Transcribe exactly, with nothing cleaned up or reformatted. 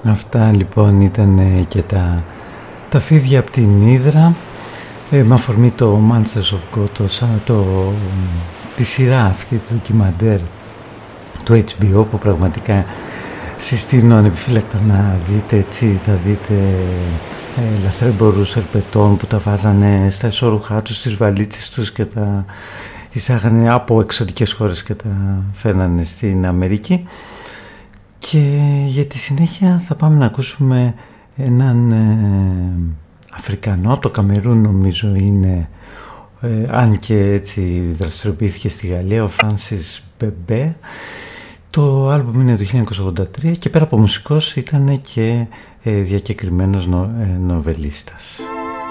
Αυτά λοιπόν ήταν και τα, τα φίδια από την Ύδρα, ε, με αφορμή το Monsters of God, το, το, τη σειρά αυτή του ντοκιμαντέρ του έιτς μπι ο, που πραγματικά συστήνω ανεπιφύλακτα να δείτε. Έτσι θα δείτε ε, λαθρέμπορους ερπετών που τα βάζανε στα ισόρουχά τους, στις βαλίτσες τους και τα εισάγανε από εξωτικές χώρες και τα φέρνανε στην Αμερική. Και για τη συνέχεια θα πάμε να ακούσουμε έναν ε, Αφρικανό, το Καμερούν νομίζω είναι, ε, αν και έτσι δραστηριοποιήθηκε στη Γαλλία, ο Φράνσις Μπεμπέ. Το άλμπουμ είναι το χίλια εννιακόσια ογδόντα τρία και πέρα από μουσικός ήταν και ε, διακεκριμένος νο, ε, νοβελίστας.